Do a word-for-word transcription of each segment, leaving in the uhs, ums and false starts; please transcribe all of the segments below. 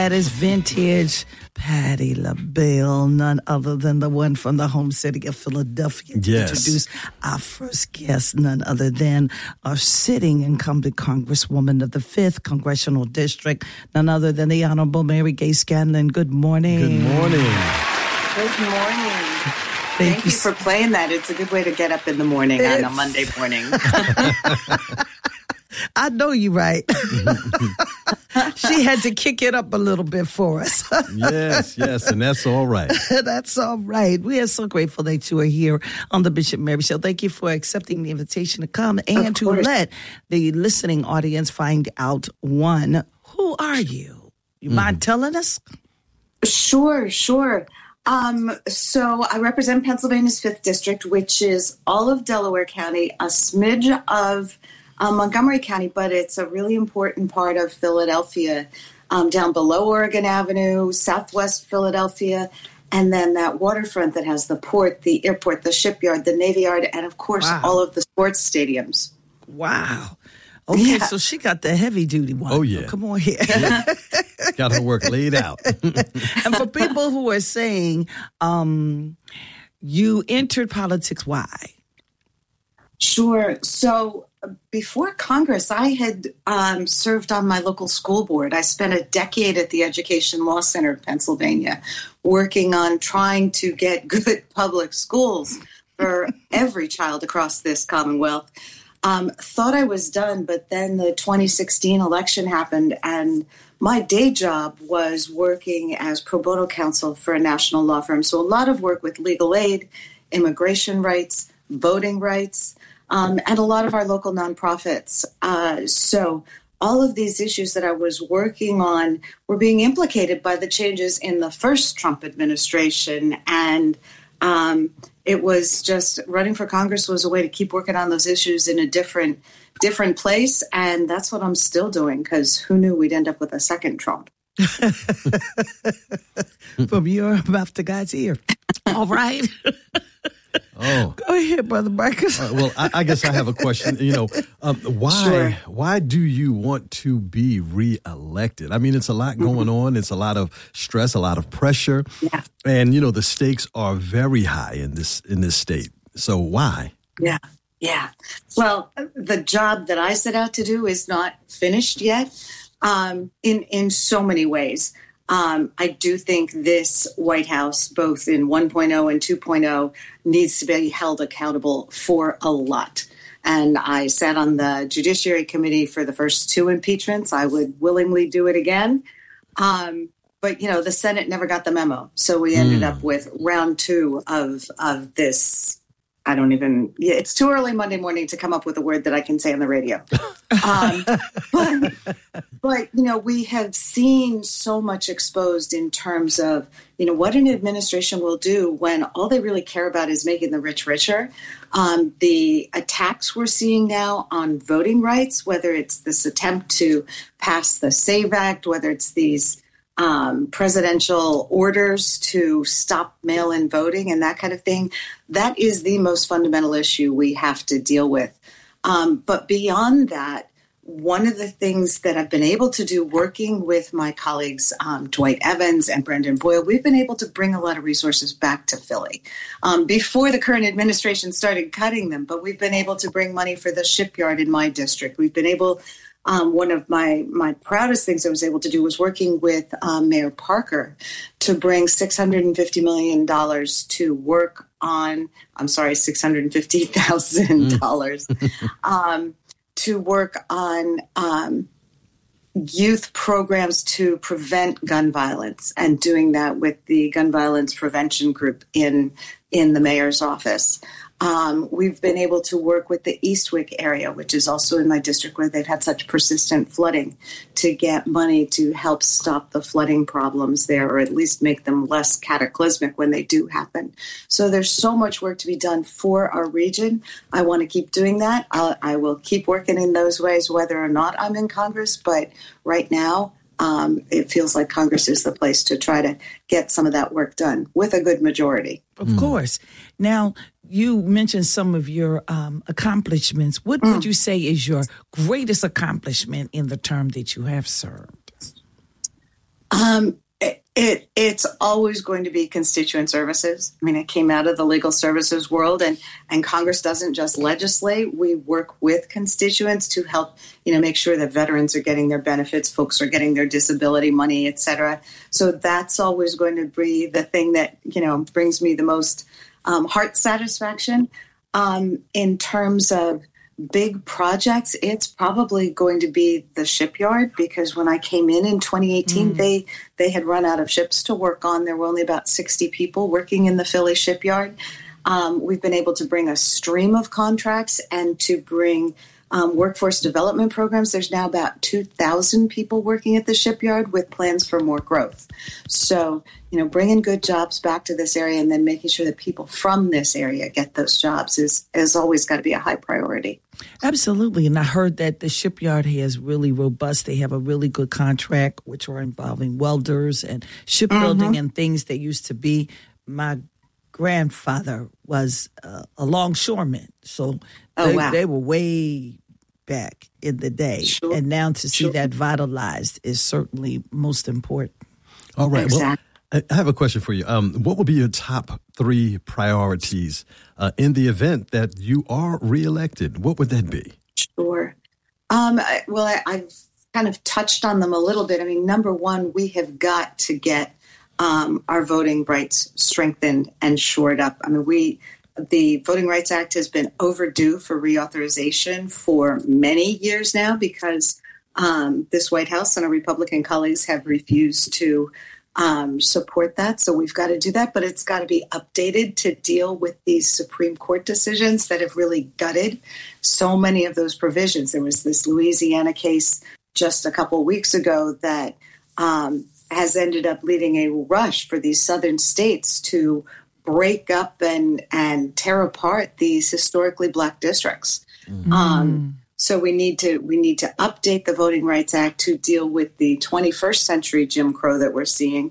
That is vintage Patti LaBelle, none other than the one from the home city of Philadelphia. To yes. introduce our first guest, none other than our sitting incumbent Congresswoman of the fifth Congressional District, none other than the Honorable Mary Gay Scanlon. Good morning. Good morning. Good morning. Thank, Thank you you for playing that. It's a good way to get up in the morning on a Monday morning. I know you're right. She had to kick it up a little bit for us. Yes, yes, and that's all right. That's all right. We are so grateful that you are here on the Bishop Mary Show. Thank you for accepting the invitation to come and to let the listening audience find out, one, who are you? You mm. mind telling us? Sure, sure. Um, so I represent Pennsylvania's fifth District, which is all of Delaware County, a smidge of Um, Montgomery County, but it's a really important part of Philadelphia, um, down below Oregon Avenue, southwest Philadelphia, and then that waterfront that has the port, the airport, the shipyard, the Navy Yard, and of course, wow. all of the sports stadiums. Wow. Okay, yeah. So she got the heavy duty one. Oh, yeah. Oh, come on here. Yeah. Got her work laid out. And for people who are saying, um, you entered politics, why? Sure. So before Congress, I had um, served on my local school board. I spent a decade at the Education Law Center of Pennsylvania working on trying to get good public schools for every child across this Commonwealth. Um, thought I was done, but then the twenty sixteen election happened, and my day job was working as pro bono counsel for a national law firm. So a lot of work with legal aid, immigration rights, voting rights, Um, and a lot of our local nonprofits. Uh, so all of these issues that I was working on were being implicated by the changes in the first Trump administration. And um, it was just running for Congress was a way to keep working on those issues in a different, different place. And that's what I'm still doing, because who knew we'd end up with a second Trump? From your mouth to God's ear. All right. Oh, go ahead, Brother Marcus. Uh, well, I, I guess I have a question. You know, um, why sure. why do you want to be reelected? I mean, it's a lot going mm-hmm. on. It's a lot of stress, a lot of pressure, yeah. and you know the stakes are very high in this in this state. So why? Yeah, yeah. Well, the job that I set out to do is not finished yet. Um, in in so many ways. Um, I do think this White House, both in one point oh and two point oh, needs to be held accountable for a lot. And I sat on the Judiciary Committee for the first two impeachments. I would willingly do it again. Um, but, you know, the Senate never got the memo. So we ended mm. up with round two of of this. I don't even, yeah, it's too early Monday morning to come up with a word that I can say on the radio. Um, but, but, you know, we have seen so much exposed in terms of, you know, what an administration will do when all they really care about is making the rich richer. Um, the attacks we're seeing now on voting rights, whether it's this attempt to pass the SAVE Act, whether it's these Um, presidential orders to stop mail-in voting and that kind of thing, that is the most fundamental issue we have to deal with. Um, but beyond that, one of the things that I've been able to do working with my colleagues, um, Dwight Evans and Brendan Boyle, we've been able to bring a lot of resources back to Philly. Um, before the current administration started cutting them, but we've been able to bring money for the shipyard in my district. We've been able Um, one of my, my proudest things I was able to do was working with um, Mayor Parker to bring six hundred fifty million dollars to work on, I'm sorry, six hundred fifty thousand dollars um, to work on um, youth programs to prevent gun violence, and doing that with the gun violence prevention group in, in the mayor's office. Um, we've been able to work with the Eastwick area, which is also in my district where they've had such persistent flooding, to get money to help stop the flooding problems there, or at least make them less cataclysmic when they do happen. So there's so much work to be done for our region. I want to keep doing that. I'll, I will keep working in those ways, whether or not I'm in Congress. But right now, Um, it feels like Congress is the place to try to get some of that work done with a good majority. Of mm. course. Now, you mentioned some of your um, accomplishments. What mm. would you say is your greatest accomplishment in the term that you have served? Um, it, it it's always going to be constituent services. I mean, it came out of the legal services world, and and Congress doesn't just legislate. We work with constituents to help, you know, make sure that veterans are getting their benefits, folks are getting their disability money, et cetera. So that's always going to be the thing that, you know, brings me the most um, heart satisfaction. Um, in terms of big projects, it's probably going to be the shipyard, because when I came in in twenty eighteen, mm. they they had run out of ships to work on. There were only about sixty people working in the Philly shipyard. Um, we've been able to bring a stream of contracts and to bring um, workforce development programs. There's now about two thousand people working at the shipyard with plans for more growth. So, you know, bringing good jobs back to this area and then making sure that people from this area get those jobs is, is always got to be a high priority. Absolutely. And I heard that the shipyard is really robust. They have a really good contract, which are involving welders and shipbuilding mm-hmm. and things that used to be. My grandfather was uh, a longshoreman. So oh, they, wow. they were way back in the day. Sure. And now to see sure. that vitalized is certainly most important. All right. Exactly. Well, I have a question for you. Um, what would be your top three priorities uh, in the event that you are reelected? What would that be? Sure. Um, I, well, I, I've kind of touched on them a little bit. I mean, number one, we have got to get um, our voting rights strengthened and shored up. I mean, we the Voting Rights Act has been overdue for reauthorization for many years now, because um, this White House and our Republican colleagues have refused to Um, support that. So we've got to do that, but it's got to be updated to deal with these Supreme Court decisions that have really gutted so many of those provisions. There was this Louisiana case just a couple of weeks ago that um, has ended up leading a rush for these southern states to break up and, and tear apart these historically Black districts. Mm-hmm. Um, So we need to we need to update the Voting Rights Act to deal with the twenty-first century Jim Crow that we're seeing.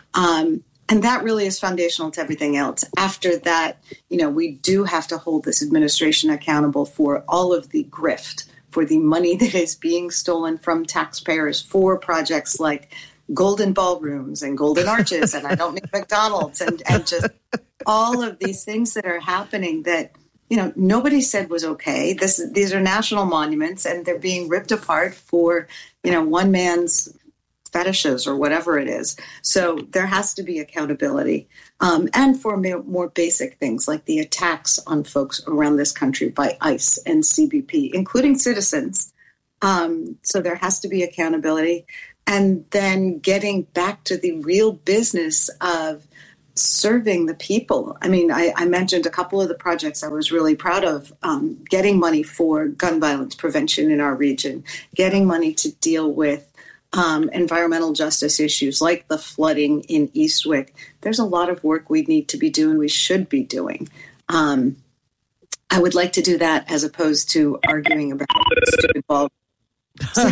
Um, and that really is foundational to everything else. After that, you know, we do have to hold this administration accountable for all of the grift, for the money that is being stolen from taxpayers for projects like Golden Ballrooms and Golden Arches, and I don't mean McDonald's, and, and just all of these things that are happening that, you know, nobody said was okay. This, these are national monuments, and they're being ripped apart for, you know, one man's fetishes or whatever it is. So there has to be accountability, um, and for more basic things like the attacks on folks around this country by ICE and C B P, including citizens. Um, so there has to be accountability, and then getting back to the real business of serving the people. I mean, I, I mentioned a couple of the projects I was really proud of, um, getting money for gun violence prevention in our region, getting money to deal with um, environmental justice issues like the flooding in Eastwick. There's a lot of work we need to be doing, we should be doing. Um, I would like to do that as opposed to arguing about stupid ball. So,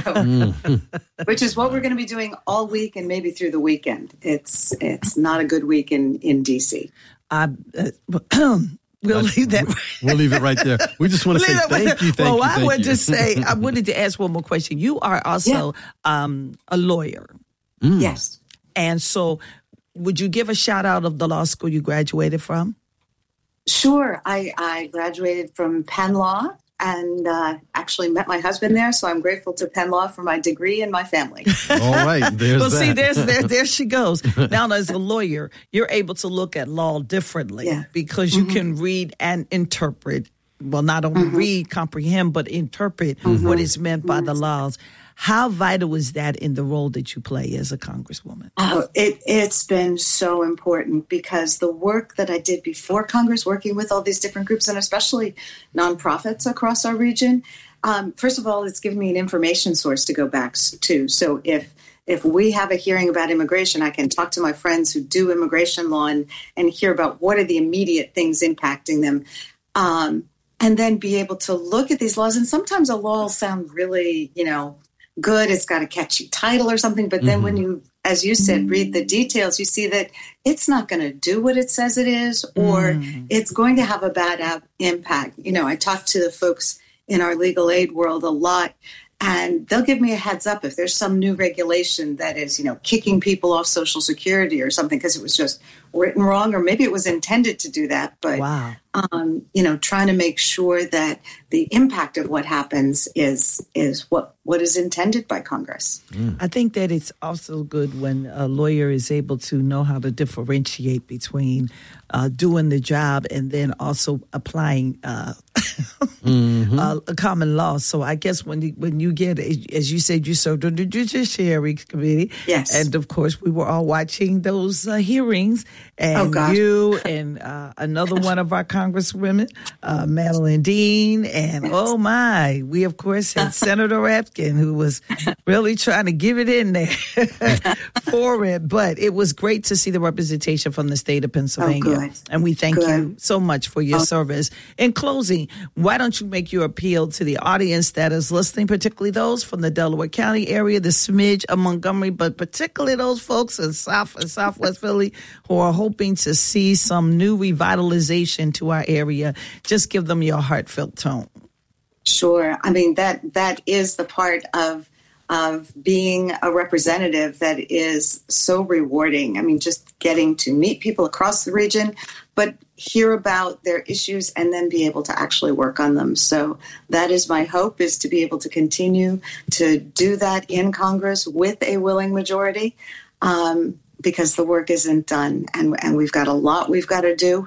which is what we're going to be doing all week and maybe through the weekend. It's it's not a good week in, in D C. Uh, uh, we'll leave that. We'll leave it right there. We just want to say thank you, thank well, you, I thank would you. just say, I wanted to ask one more question. You are also yeah. um, a lawyer. Mm. Yes. And so would you give a shout out of the law school you graduated from? Sure. I, I graduated from Penn Law. And uh, actually met my husband there, so I'm grateful to Penn Law for my degree and my family. All right, there's well, that. see, there's there, there she goes. Now, as a lawyer, you're able to look at law differently yeah. because you mm-hmm. can read and interpret. Well, not only mm-hmm. read, comprehend, but interpret mm-hmm. what is meant by mm-hmm. the laws. How vital is that in the role that you play as a congresswoman? Oh, it, it's been so important because the work that I did before Congress, working with all these different groups and especially nonprofits across our region, um, first of all, it's given me an information source to go back to. So if if we have a hearing about immigration, I can talk to my friends who do immigration law and, and hear about what are the immediate things impacting them. Um, and then be able to look at these laws. And sometimes a law will sound really, you know, good, it's got a catchy title or something, but then mm-hmm. when you, as you said, read the details, you see that it's not going to do what it says it is, or mm. it's going to have a bad ap- impact. You know, I talk to the folks in our legal aid world a lot, And they'll give me a heads up if there's some new regulation that is, you know, kicking people off Social Security or something because it was just written wrong, or maybe it was intended to do that. But, wow. um, you know, trying to make sure that the impact of what happens is is what, what is intended by Congress. Mm. I think that it's also good when a lawyer is able to know how to differentiate between uh, doing the job and then also applying uh, mm-hmm. uh, a common law. So I guess when you, when you get, as you said, you served on the Judiciary Committee. Yes. And of course, we were all watching those uh, hearings. And oh, gosh. you and uh, another one of our congresswomen, uh, Madeline Dean. And yes. oh my, we of course had Senator Rapkin, who was really trying to give it in there for it. But it was great to see the representation from the state of Pennsylvania. Oh, and we thank good. you so much for your oh. service. In closing, why don't you make your appeal to the audience that is listening, particularly those from the Delaware County area, the smidge of Montgomery, but particularly those folks in South and Southwest Philly who are hoping to see some new revitalization to our area. Just give them your heartfelt tone. Sure. I mean, that that is the part of of being a representative that is so rewarding. I mean, just getting to meet people across the region, but hear about their issues and then be able to actually work on them. So that is my hope, is to be able to continue to do that in Congress with a willing majority, um, because the work isn't done. And, and we've got a lot we've got to do,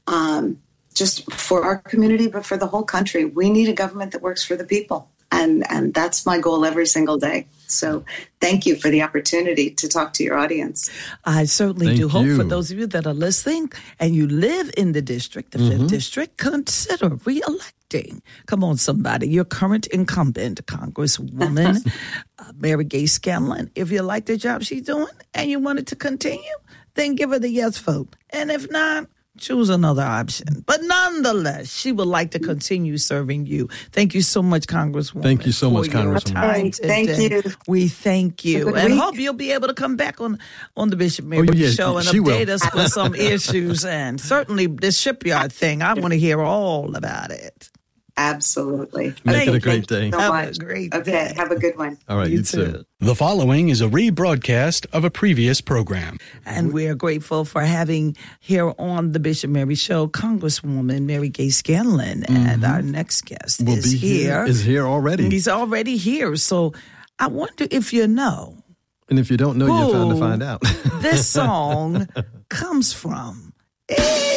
um, just for our community, but for the whole country. We need a government that works for the people. And and that's my goal every single day. So thank you for the opportunity to talk to your audience. I certainly thank do. you. Hope for those of you that are listening and you live in the district, the mm-hmm. fifth district, consider re-electing. Come on, somebody. Your current incumbent, Congresswoman uh, Mary Gay Scanlon. If you like the job she's doing and you want it to continue, then give her the yes vote. And if not, choose another option. But nonetheless, she would like to continue serving you. Thank you so much, Congresswoman. Thank you so much, Congresswoman. Thank you. We thank you. And week. hope you'll be able to come back on, on the Bishop Mary oh, yeah, Show and update will. us for some issues. And certainly this shipyard thing, I want to hear all about it. Absolutely. Make okay, it a great day. So have much. a great okay, day. Have a good one. All right, you, you too. too. The following is a rebroadcast of a previous program. And we are grateful for having here on the Bishop Mary Show Congresswoman Mary Gay Scanlon. Mm-hmm. And our next guest will is be here. here. Is here already. He's already here. So I wonder if you know. And if you don't know, you're trying to find out. This song comes from.